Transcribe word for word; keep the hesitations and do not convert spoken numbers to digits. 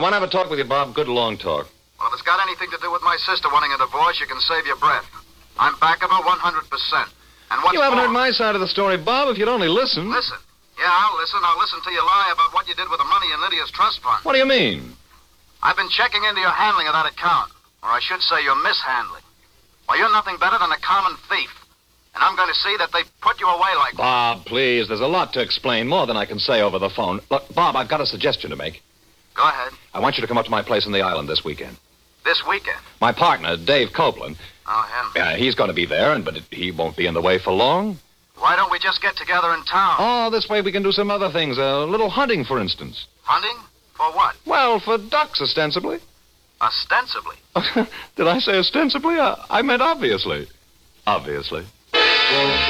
want to have a talk with you, Bob. Good long talk. Well, if it's got anything to do with my sister wanting a divorce, you can save your breath. I'm back of her one hundred percent. And what's You haven't more, heard my side of the story, Bob. If you'd only listen. Listen. Yeah, I'll listen. I'll listen till you lie about what you did with the money in Lydia's trust fund. What do you mean? I've been checking into your handling of that account. Or I should say your mishandling. Well, you're nothing better than a common thief. And I'm going to see that they put you away like... Bob, please. There's a lot to explain. More than I can say over the phone. Look, Bob, I've got a suggestion to make. Go ahead. I want you to come up to my place on the island this weekend. This weekend? My partner, Dave Copeland. Oh, him. Yeah, he's going to be there, and but he won't be in the way for long. Why don't we just get together in town? Oh, this way we can do some other things. A little hunting, for instance. Hunting? For what? Well, for ducks, ostensibly. Ostensibly? Did I say ostensibly? I, I meant obviously. Obviously.